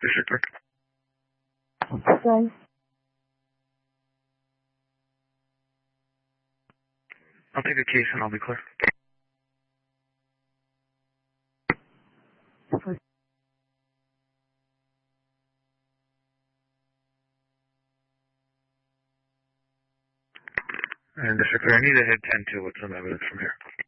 District Clerk. Okay. I'll take the case and I'll be clear. And District Clerk, I need to hit 10-2 with some evidence from here.